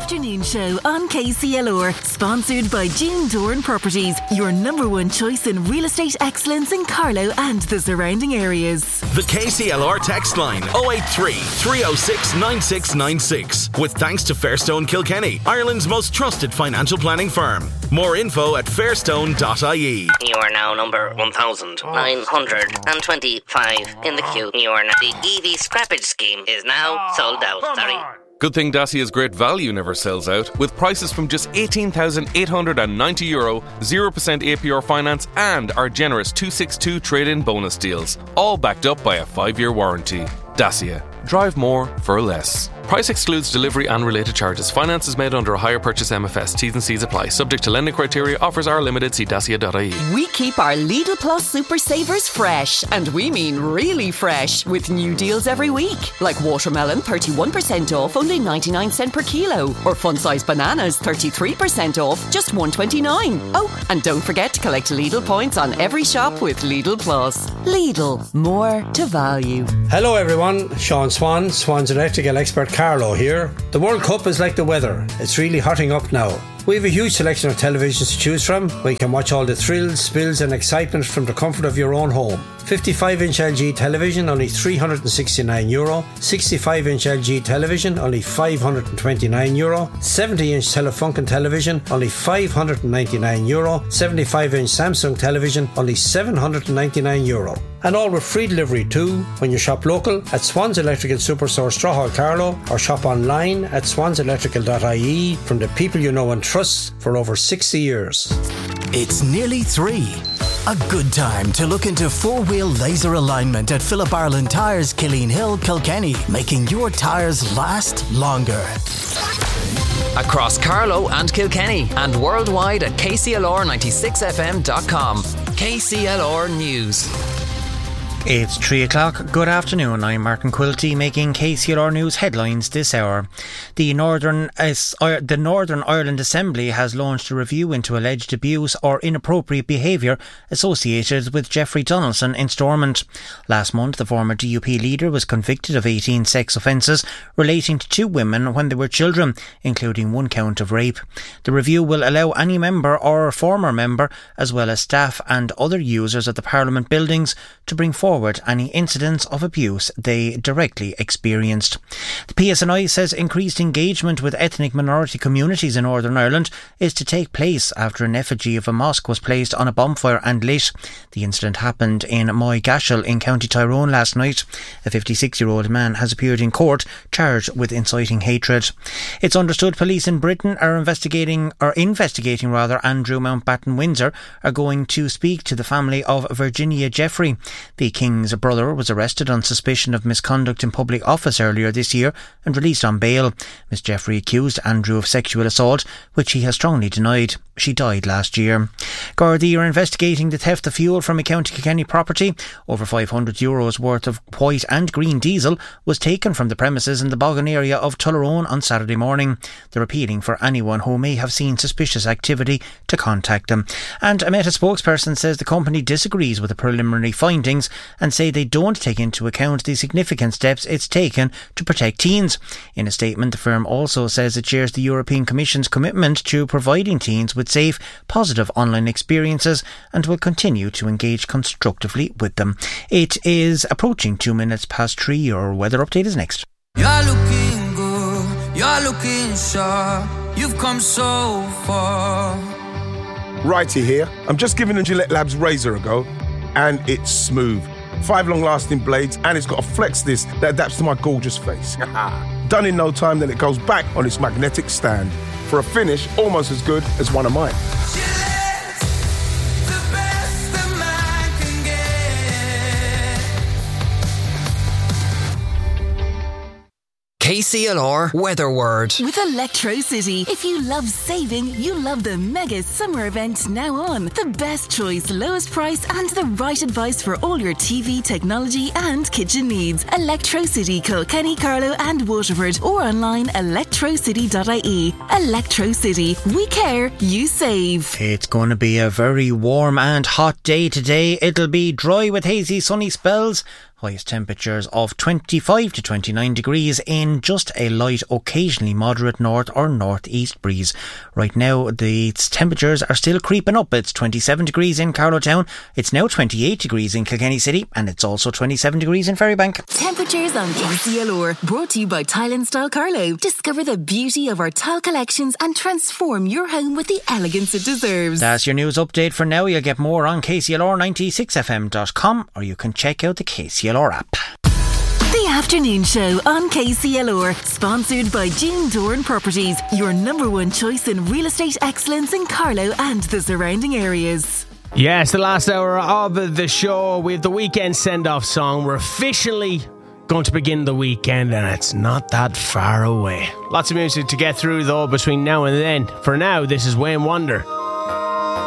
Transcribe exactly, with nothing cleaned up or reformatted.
afternoon show on K C L R, sponsored by June Dorn Properties, your number one choice in real estate excellence in Carlow and the surrounding areas. The K C L R text line oh eight three, three oh six, nine six nine six, with thanks to Fairstone Kilkenny, Ireland's most trusted financial planning firm. More info at fairstone dot I E. You are now number one thousand nine hundred twenty-five in the queue. You are now. The E V scrappage scheme is now sold out. Sorry. Good thing Dacia's great value never sells out, with prices from just eighteen thousand eight hundred ninety euro, zero percent A P R finance and our generous two sixty-two trade-in bonus deals, all backed up by a five-year warranty. Dacia. Drive more for less. Price excludes delivery and related charges. Finance is made under a hire purchase M F S. T's and C's apply. Subject to lending criteria. Offers are limited. See dacia dot I E. We keep our Lidl Plus Super Savers fresh. And we mean really fresh. With new deals every week. Like watermelon, thirty-one percent off, only ninety-nine cents per kilo. Or fun-sized bananas, thirty-three percent off, just one twenty-nine. Oh, and don't forget to collect Lidl points on every shop with Lidl Plus. Lidl. More to value. Hello everyone. Sean Swan, Swan's electrical expert Carlo here. The World Cup is like the weather. It's really hotting up now. We have a huge selection of televisions to choose from, where you can watch all the thrills, spills and excitement from the comfort of your own home. fifty-five inch L G television, only three hundred sixty-nine euro. sixty-five inch L G television, only five hundred twenty-nine euro. seventy inch Telefunken television, only five hundred ninety-nine euro. seventy-five inch Samsung television, only seven hundred ninety-nine euro. And all with free delivery too when you shop local at Swans Electrical Superstore Strawhall Carlow, or shop online at swans electrical dot I E from the people you know and trust for over sixty years. It's nearly three. A good time to look into four-wheel laser alignment at Philip Ireland Tyres, Killeen Hill, Kilkenny, making your tyres last longer. Across Carlow and Kilkenny and worldwide at K C L R ninety-six F M dot com. K C L R News. It's three o'clock. Good afternoon. I'm Martin Quilty, making K C L R News headlines this hour. The Northern uh, the Northern Ireland Assembly has launched a review into alleged abuse or inappropriate behaviour associated with Jeffrey Donaldson in Stormont. Last month, the former D U P leader was convicted of eighteen sex offences relating to two women when they were children, including one count of rape. The review will allow any member or former member, as well as staff and other users of the Parliament buildings, to bring forward any incidents of abuse they directly experienced. The P S N I says increased engagement with ethnic minority communities in Northern Ireland is to take place after an effigy of a mosque was placed on a bonfire and lit. The incident happened in Moygashel in County Tyrone last night. A fifty-six-year-old man has appeared in court charged with inciting hatred. It's understood police in Britain are investigating, or investigating rather, Andrew Mountbatten Windsor are going to speak to the family of Virginia Jeffrey. The King's brother was arrested on suspicion of misconduct in public office earlier this year and released on bail. Miss Jeffrey accused Andrew of sexual assault, which he has strongly denied. She died last year. Gardaí are investigating the theft of fuel from a County Kilkenny property. Over five hundred euros worth of white and green diesel was taken from the premises in the Boggin area of Tullerone on Saturday morning. They're appealing for anyone who may have seen suspicious activity to contact them. And a Meta spokesperson says the company disagrees with the preliminary findings and say they don't take into account the significant steps it's taken to protect teens. In a statement, the firm also says it shares the European Commission's commitment to providing teens with safe, positive online experiences and will continue to engage constructively with them. It is approaching two minutes past three. Your weather update is next. You're looking good, you're looking sharp, you've come so far. Righty here. I'm just giving the Gillette Labs razor a go, and it's smooth. Five long-lasting blades, and it's got a flex disc that adapts to my gorgeous face. Done in no time, then it goes back on its magnetic stand for a finish almost as good as one of mine. K C L R Weather Word. With Electrocity. If you love saving, you love the mega summer event now on. The best choice, lowest price and the right advice for all your T V, technology and kitchen needs. Electrocity, Kilkenny, Carlow and Waterford, or online electrocity dot I E. Electrocity. We care, you save. It's going to be a very warm and hot day today. It'll be dry with hazy sunny spells. Highest temperatures of twenty-five to twenty-nine degrees in just a light, occasionally moderate north or northeast breeze. Right now, the temperatures are still creeping up. It's twenty-seven degrees in Carlow Town. It's now twenty-eight degrees in Kilkenny City, and it's also twenty-seven degrees in Ferrybank. Temperatures on K C L R, brought to you by Thailand Style Carlow. Discover the beauty of our tile collections and transform your home with the elegance it deserves. That's your news update for now. You'll get more on K C L R ninety-six F M dot com, or you can check out the K C L R app. The Afternoon Show on K C L R, sponsored by June Dorn Properties, your number one choice in real estate excellence in Carlow and the surrounding areas. Yes, the last hour of the show, we have the weekend send-off song. We're officially going to begin the weekend, and it's not that far away. Lots of music to get through though between now and then. For now, this is Wayne Wonder.